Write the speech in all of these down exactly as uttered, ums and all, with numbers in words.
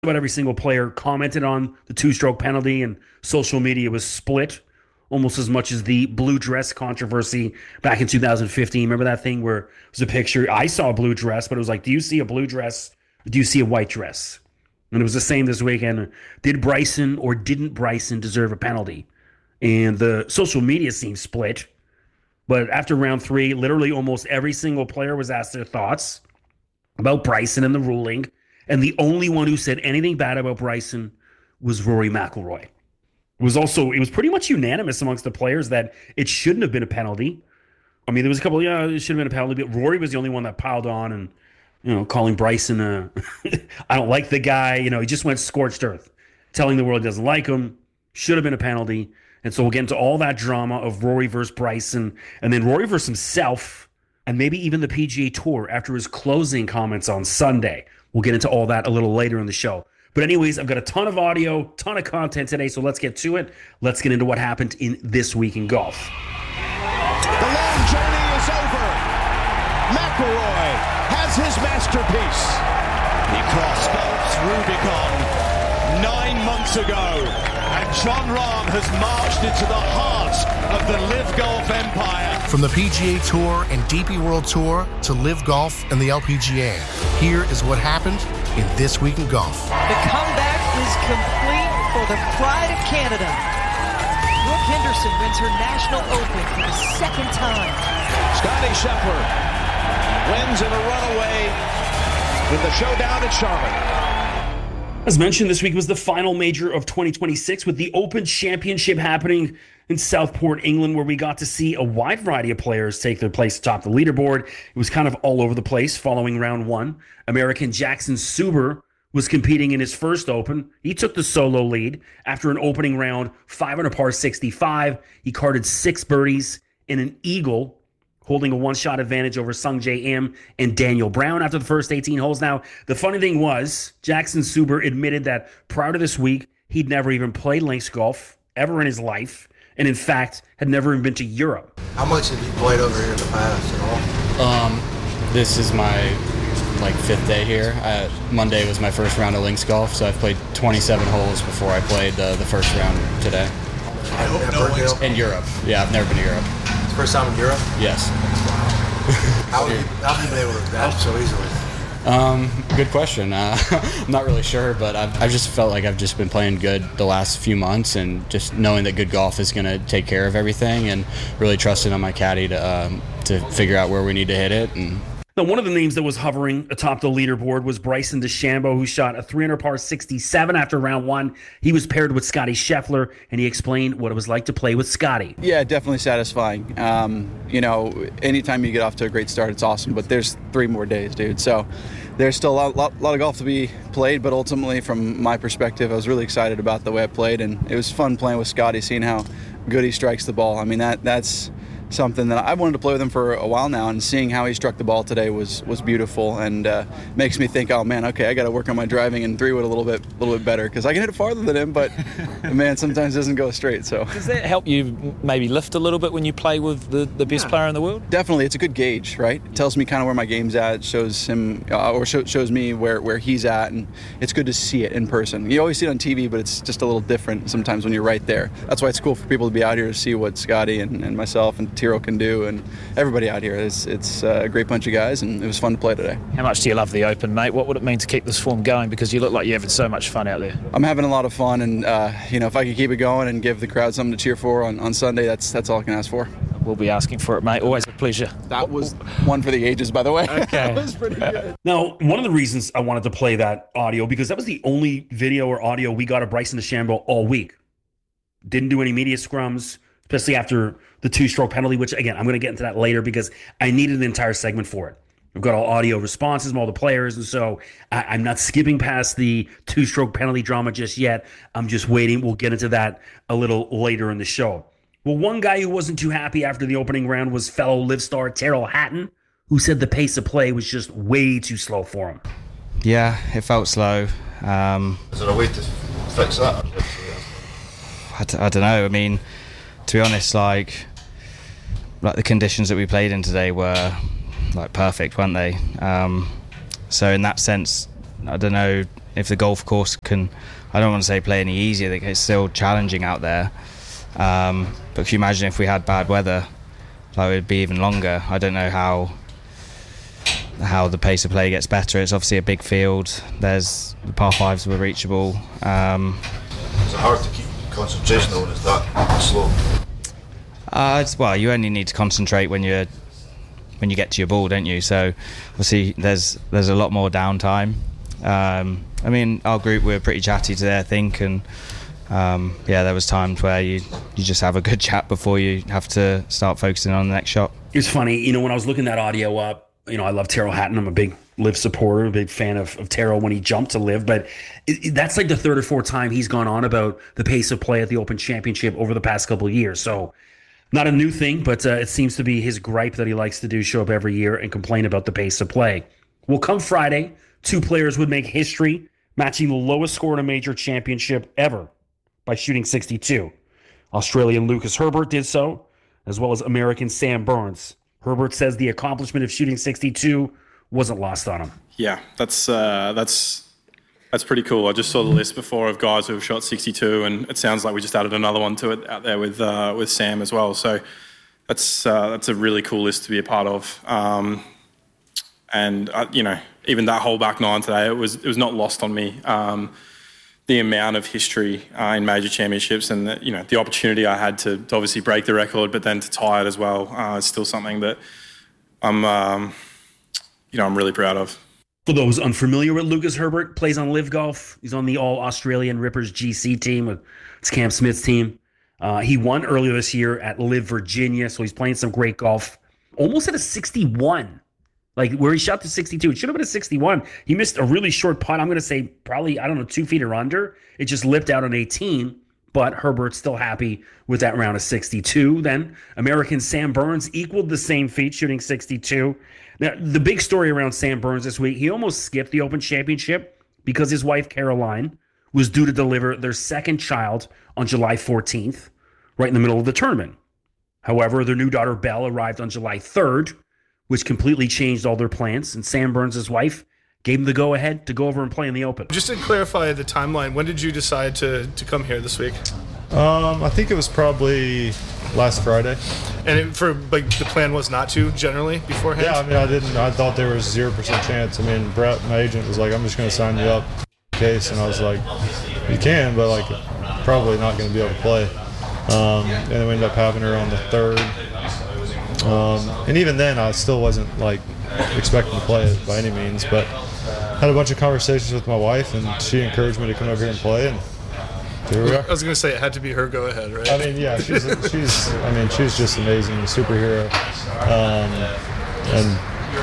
About every single player commented on the two-stroke penalty, and social media was split almost as much as the blue dress controversy back in two thousand fifteen. Remember that thing where it was a picture? I saw a blue dress, but it was like, do you see a blue dress? Or do you see a white dress? And it was the same this weekend. Did Bryson or didn't Bryson deserve a penalty? And the social media seemed split. But after round three, literally almost every single player was asked their thoughts about Bryson and the ruling. And the only one who said anything bad about Bryson was Rory McIlroy. It was also, it was pretty much unanimous amongst the players that it shouldn't have been a penalty. I mean, there was a couple, yeah, it should have been a penalty, but Rory was the only one that piled on and, you know, calling Bryson a, I don't like the guy. You know, he just went scorched earth, telling the world he doesn't like him. Should have been a penalty. And so we'll get into all that drama of Rory versus Bryson, and then Rory versus himself, and maybe even the P G A Tour after his closing comments on Sunday. We'll get into all that a little later in the show. But anyways, I've got a ton of audio, ton of content today, so let's get to it. Let's get into what happened in This Week in Golf. The long journey is over. McIlroy has his masterpiece. He crossed Rubicon nine months ago, and Jon Rahm has marched into the heart of the LIV Golf empire. From the P G A Tour and D P World Tour to LIV Golf and the L P G A, here is what happened in This Week in Golf. The comeback is complete for the pride of Canada. Brooke Henderson wins her National Open for the second time. Scotty Scheffler wins in a runaway with the showdown at Charlotte. As mentioned, this week was the final major of twenty twenty-six with the Open Championship happening in Southport, England, where we got to see a wide variety of players take their place atop the leaderboard. It was kind of all over the place following round one. American Jackson Suber was competing in his first Open. He took the solo lead after an opening round, five under par sixty-five. He carded six birdies in an eagle, holding a one-shot advantage over Sung Jae Im and Daniel Brown after the first eighteen holes. Now, the funny thing was, Jackson Suber admitted that prior to this week, he'd never even played links golf ever in his life, and in fact, had never even been to Europe. How much have you played over here in the past at all? Um, this is my like fifth day here. Uh, Monday was my first round of links golf, so I've played twenty-seven holes before I played uh, the first round today. I hope never in Europe. Yeah, I've never been to Europe. First time in Europe? Yes. How have you, how have you been able to adapt so easily? Um, good question. Uh, I'm not really sure, but I've, I've just felt like I've just been playing good the last few months, and just knowing that good golf is going to take care of everything, and really trusting on my caddy to um, to figure out where we need to hit it. And Now, one of the names that was hovering atop the leaderboard was Bryson DeChambeau, who shot a three under par sixty-seven after round one. He was paired with Scotty Scheffler, and he explained what it was like to play with Scotty. Yeah, definitely satisfying. Um, you know, anytime you get off to a great start, it's awesome, but there's three more days, dude. So there's still a lot, lot, lot of golf to be played, but ultimately, from my perspective, I was really excited about the way I played, and it was fun playing with Scotty, seeing how good he strikes the ball. I mean, that that's something that I wanted to play with him for a while now, and seeing how he struck the ball today was was beautiful, and uh, makes me think, oh man, okay, I got to work on my driving and three wood a little bit, a little bit better, because I can hit it farther than him, but man, sometimes it doesn't go straight. So does that help you maybe lift a little bit when you play with the, the best yeah. player in the world? Definitely, it's a good gauge, right? It tells me kind of where my game's at, it shows him uh, or show, shows me where where he's at, and it's good to see it in person. You always see it on T V, but it's just a little different sometimes when you're right there. That's why it's cool for people to be out here to see what Scotty and, and myself and Tiro can do, and everybody out here. It's, it's a great bunch of guys, and it was fun to play today. How much do you love the Open, mate? What would it mean to keep this form going? Because you look like you're having so much fun out there. I'm having a lot of fun, and uh, you know, if I could keep it going and give the crowd something to cheer for on, on Sunday, that's that's all I can ask for. We'll be asking for it, mate. Always a pleasure. That was one for the ages, by the way. Okay. That was pretty good. Now, one of the reasons I wanted to play that audio, because that was the only video or audio we got of Bryson DeChambeau all week. Didn't do any media scrums, especially after the two-stroke penalty, which, again, I'm going to get into that later because I needed an entire segment for it. We've got all audio responses from all the players, and so I, I'm not skipping past the two-stroke penalty drama just yet. I'm just waiting. We'll get into that a little later in the show. Well, one guy who wasn't too happy after the opening round was fellow LIV star Tyrrell Hatton, who said the pace of play was just way too slow for him. Yeah, it felt slow. Um, Is there a way to fix that? I, d- I don't know. I mean, to be honest, like, like the conditions that we played in today were like perfect, weren't they? Um, so in that sense, I don't know if the golf course can, I don't want to say play any easier, it's still challenging out there. Um, but can you imagine if we had bad weather, like it would be even longer. I don't know how how the pace of play gets better. It's obviously a big field. There's the par fives were reachable. Um, Is it hard to keep concentration on? Is that slow? Uh, it's, well, you only need to concentrate when you're when you get to your ball, don't you? So obviously there's there's a lot more downtime. Um, I mean, our group we were pretty chatty today, I think, and um, yeah, there was times where you you just have a good chat before you have to start focusing on the next shot. It's funny, you know, when I was looking that audio up, you know, I love Tyrrell Hatton. I'm a big Liv supporter, a big fan of, of Tyrrell when he jumped to Liv, but it, it, that's like the third or fourth time he's gone on about the pace of play at the Open Championship over the past couple of years. So not a new thing, but uh, it seems to be his gripe that he likes to do, show up every year and complain about the pace of play. Well, come Friday, two players would make history, matching the lowest score in a major championship ever by shooting sixty-two. Australian Lucas Herbert did so, as well as American Sam Burns. Herbert says the accomplishment of shooting sixty-two wasn't lost on him. Yeah, that's uh, that's that's pretty cool. I just saw the list before of guys who have shot sixty-two, and it sounds like we just added another one to it out there with uh, with Sam as well. So that's uh, that's a really cool list to be a part of. Um, and uh, you know, even that whole back nine today, it was it was not lost on me. Um, the amount of history uh, in major championships, and the, you know, the opportunity I had to, to obviously break the record, but then to tie it as well, uh, is still something that I'm, um, you know, I'm really proud of. For those unfamiliar with Lucas Herbert, plays on Live Golf. He's on the All-Australian Rippers G C team. With it's Cam Smith's team. Uh, he won earlier this year at Live Virginia, so he's playing some great golf. Almost at a sixty-one. Like, where he shot to sixty-two. It should have been a sixty-one. He missed a really short putt. I'm going to say probably, I don't know, two feet or under. It just lipped out on eighteen, but Herbert's still happy with that round of sixty-two. Then American Sam Burns equaled the same feat, shooting sixty-two. Now, the big story around Sam Burns this week, he almost skipped the Open Championship because his wife, Caroline, was due to deliver their second child on July fourteenth, right in the middle of the tournament. However, their new daughter, Belle, arrived on July third, which completely changed all their plans, and Sam Burns' wife gave him the go-ahead to go over and play in the Open. Just to clarify the timeline, when did you decide to, to come here this week? Um, I think it was probably last Friday. And it, for like the plan was not to generally beforehand? Yeah, I mean, I didn't. I thought there was zero percent chance. I mean, Brett, my agent, was like, "I'm just going to sign you up in case," and I was like, "You can, but like, probably not going to be able to play." Um, and then we ended up having her on the third. Um, and even then, I still wasn't like expecting to play it by any means, but had a bunch of conversations with my wife, and she encouraged me to come over here and play. And here we are. I was going to say it had to be her go-ahead, right? I mean, yeah, she's she's I mean, she's just amazing, superhero. Um, and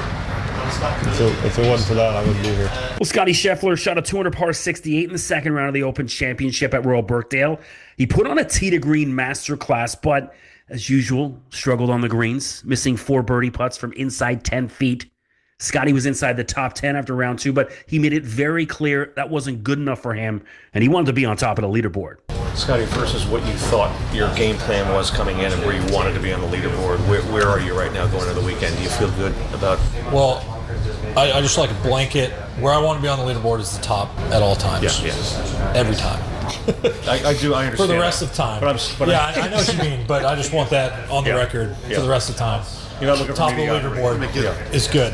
if it, if it wasn't for that, I wouldn't be here. Well, Scotty Scheffler shot a two hundred par sixty-eight in the second round of the Open Championship at Royal Birkdale. He put on a tee to green masterclass, but as usual, struggled on the greens, missing four birdie putts from inside ten feet. Scotty was inside the top ten after round two, but he made it very clear that wasn't good enough for him, and he wanted to be on top of the leaderboard. Scotty, versus what you thought your game plan was coming in and where you wanted to be on the leaderboard, where, where are you right now going into the weekend? Do you feel good about it? Well, I, I just like a blanket. Where I want to be on the leaderboard is the top at all times. Yeah, yeah. Every time. I, I do, I understand. For the rest that. of time. But I'm, but yeah, I'm, I, I know what you mean, but I just want that on the yeah, record yeah. for the rest of the time. You're not looking top for of the leaderboard yeah. is good.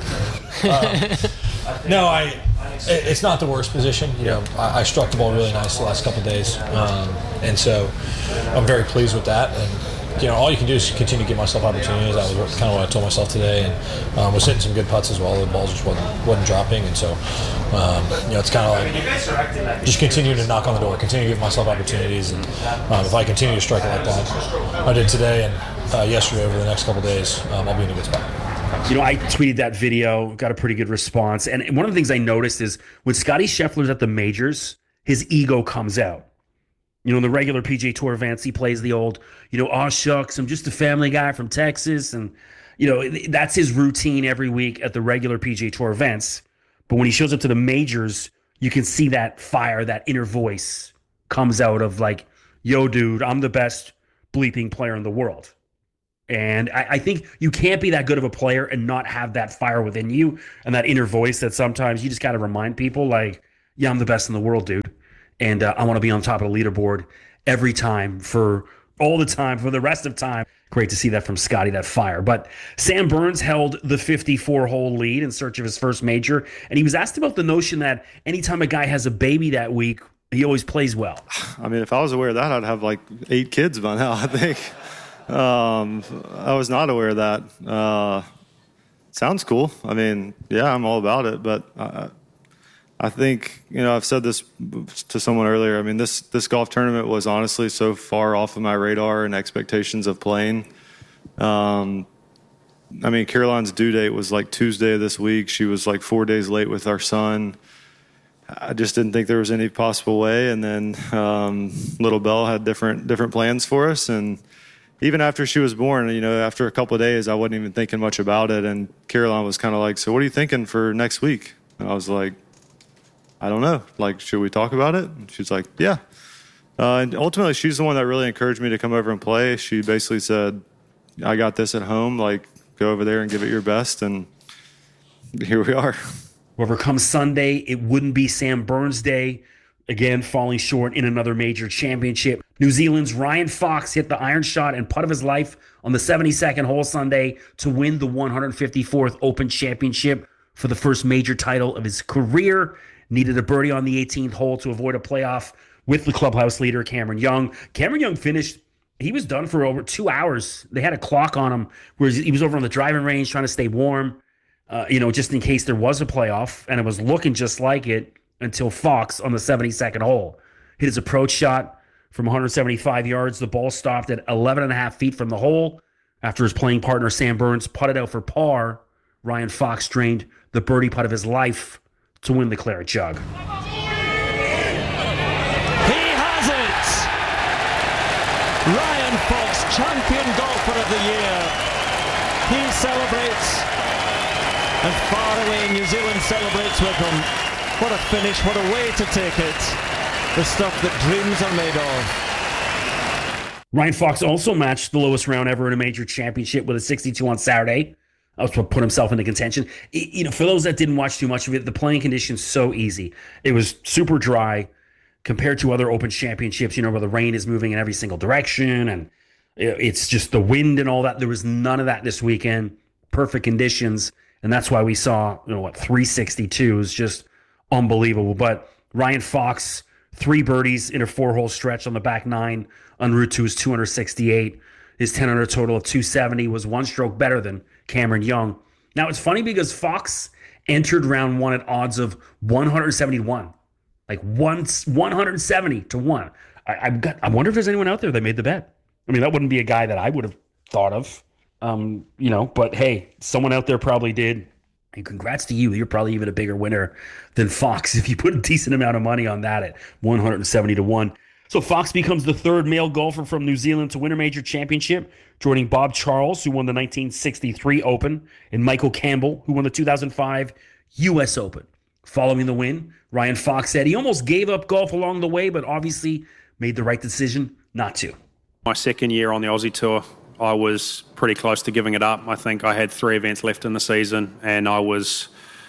Uh, no, I. It, it's not the worst position. You know, I, I struck the ball really nice the last couple of days, um, and so I'm very pleased with that. And you know, all you can do is continue to give myself opportunities. That was kind of what I told myself today, and um, was hitting some good putts as well. The ball just wasn't wasn't dropping, and so um, you know, it's kind of like just continue to knock on the door, continue to give myself opportunities, and um, if I continue to strike it like that, I did today and uh, yesterday over the next couple of days, um, I'll be in a good spot. You know, I tweeted that video, got a pretty good response, and one of the things I noticed is when Scotty Scheffler's at the majors, his ego comes out. You know, in the regular P G A Tour events, he plays the old, you know, aw shucks, I'm just a family guy from Texas. And, you know, that's his routine every week at the regular P G A Tour events. But when he shows up to the majors, you can see that fire, that inner voice comes out of like, yo, dude, I'm the best bleeping player in the world. And I, I think you can't be that good of a player and not have that fire within you and that inner voice that sometimes you just got to remind people, like, yeah, I'm the best in the world, dude. And uh, I want to be on top of the leaderboard every time for all the time, for the rest of time. Great to see that from Scotty, that fire. But Sam Burns held the fifty-four hole lead in search of his first major. And he was asked about the notion that anytime a guy has a baby that week, he always plays well. I mean, if I was aware of that, I'd have like eight kids by now, I think. Um, I was not aware of that. Uh, sounds cool. I mean, yeah, I'm all about it. But I, I think, you know, I've said this to someone earlier. I mean, this, this golf tournament was honestly so far off of my radar and expectations of playing. Um, I mean, Caroline's due date was like Tuesday of this week. She was like four days late with our son. I just didn't think there was any possible way. And then um, little Belle had different different plans for us. And even after she was born, you know, after a couple of days, I wasn't even thinking much about it. And Caroline was kind of like, so what are you thinking for next week? And I was like, I don't know. Like, should we talk about it? And she's like, yeah. Uh, and ultimately, she's the one that really encouraged me to come over and play. She basically said, I got this at home. Like, go over there and give it your best. And here we are. Whoever comes Sunday, it wouldn't be Sam Burns' day. Again, falling short in another major championship. New Zealand's Ryan Fox hit the iron shot and putt of his life on the seventy-second hole Sunday to win the one hundred fifty-fourth Open Championship for the first major title of his career. Needed a birdie on the eighteenth hole to avoid a playoff with the clubhouse leader, Cameron Young. Cameron Young finished, he was done for over two hours. They had a clock on him where he was over on the driving range trying to stay warm, uh, you know, just in case there was a playoff. And it was looking just like it until Fox on the seventy-second hole hit his approach shot from one hundred seventy-five yards. The ball stopped at eleven and a half feet from the hole. After his playing partner, Sam Burns, putted out for par, Ryan Fox drained the birdie putt of his life to win the Claret Jug. He has it! Ryan Fox, champion golfer of the year. He celebrates, and far away New Zealand celebrates with him. What a finish, what a way to take it. The stuff that dreams are made of. Ryan Fox also matched the lowest round ever in a major championship with a sixty-two on Saturday. That was what put himself into contention. It, you know, for those that didn't watch too much of it, the playing conditions so easy. It was super dry compared to other Open Championships, you know, where the rain is moving in every single direction and it's just the wind and all that. There was none of that this weekend. Perfect conditions. And that's why we saw, you know, what, three sixty-two is just unbelievable. But Ryan Fox, three birdies in a four-hole stretch on the back nine en route to his two hundred sixty-eight. His ten under total of two seventy was one stroke better than Cameron Young. Now, it's funny because Fox entered round one at odds of one hundred seventy to one. Like one, one hundred seventy to one. I, I've got, I wonder if there's anyone out there that made the bet. I mean, that wouldn't be a guy that I would have thought of. Um, you know, but hey, someone out there probably did. And congrats to you. You're probably even a bigger winner than Fox if you put a decent amount of money on that at one hundred seventy to one. So Fox becomes the third male golfer from New Zealand to win a major championship, joining Bob Charles, who won the nineteen sixty-three Open, and Michael Campbell, who won the two thousand five U S Open. Following the win, Ryan Fox said he almost gave up golf along the way, but obviously made the right decision not to. My second year on the Aussie Tour, I was pretty close to giving it up. I think I had three events left in the season, and I was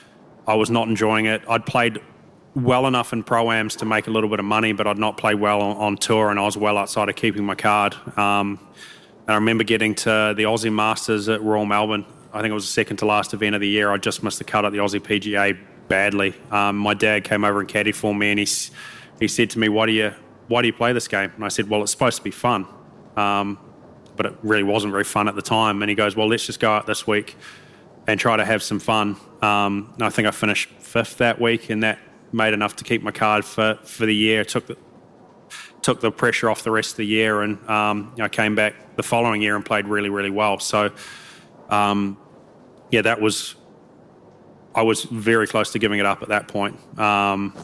I was not enjoying it. I'd played well enough in Pro-Ams to make a little bit of money, but I'd not played well on, on tour, and I was well outside of keeping my card. Um, and I remember getting to the Aussie Masters at Royal Melbourne. I think it was the second to last event of the year. I just missed the cut at the Aussie P G A badly. Um, my dad came over and caddied for me, and he he said to me, "Why do you why do you play this game?" And I said, "Well, it's supposed to be fun." Um, but it really wasn't very fun at the time. And he goes, "Well, let's just go out this week and try to have some fun." Um, and I think I finished fifth that week, and that made enough to keep my card for, for the year. Took the took the pressure off the rest of the year, and um, I came back the following year and played really, really well. So, um, yeah, that was I was very close to giving it up at that point. Um,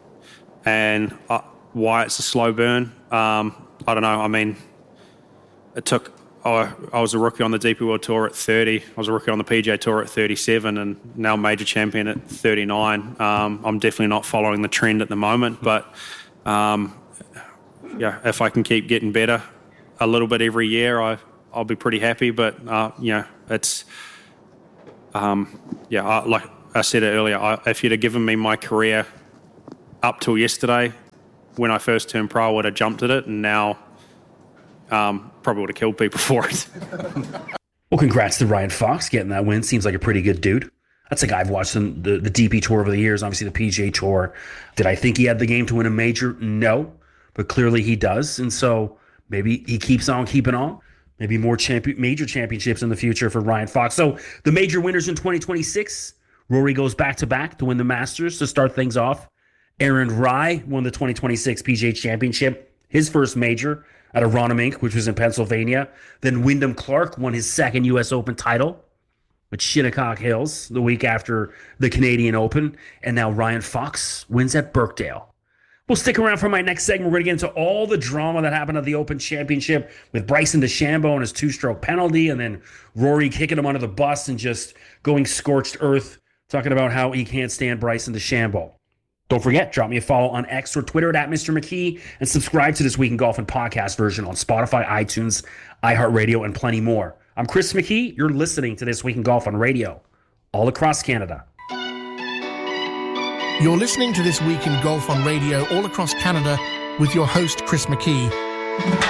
and uh, why it's a slow burn, um, I don't know. I mean, it took. I, I was a rookie on the D P World Tour at thirty. I was a rookie on the P G A Tour at thirty-seven, and now major champion at thirty-nine. Um, I'm definitely not following the trend at the moment, but um, yeah, if I can keep getting better a little bit every year, I I'll be pretty happy. But uh, you know, it's um, yeah, I, like I said it earlier. I, if you'd have given me my career up till yesterday, when I first turned pro, I would have jumped at it, and now um, probably would have killed people for it. Well, congrats to Ryan Fox getting that win. Seems like a pretty good dude. That's a guy I've watched in the, the D P Tour over the years, obviously the P G A Tour. Did I think he had the game to win a major? No, but clearly he does. And so maybe he keeps on keeping on. Maybe more champion, major championships in the future for Ryan Fox. So the major winners in twenty twenty-six, Rory goes back-to-back to win the Masters to start things off. Aaron Rai won the twenty twenty-six P G A Championship, his first major at Aronimink, which was in Pennsylvania. Then Wyndham Clark won his second U S Open title at Shinnecock Hills the week after the Canadian Open. And now Ryan Fox wins at Birkdale. We'll stick around for my next segment. We're going to get into all the drama that happened at the Open Championship with Bryson DeChambeau and his two-stroke penalty, and then Rory kicking him under the bus and just going scorched earth, talking about how he can't stand Bryson DeChambeau. Don't forget, drop me a follow on X or Twitter at Mister McKee, and subscribe to This Week in Golf and podcast version on Spotify, iTunes, iHeartRadio, and plenty more. I'm Chris McKee. You're listening to This Week in Golf on radio, all across Canada. You're listening to This Week in Golf on radio all across Canada with your host, Chris McKee.